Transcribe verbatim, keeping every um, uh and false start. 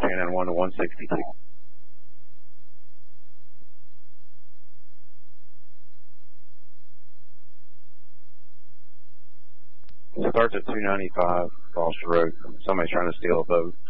Shannon one to one sixty-two. Starts at two ninety-five, Foster Road. Somebody's trying to steal a boat.